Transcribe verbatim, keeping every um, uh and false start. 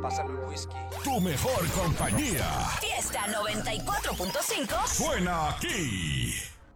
Pásame un whisky. Tu mejor compañía. Fiesta noventa y cuatro punto cinco. Suena aquí.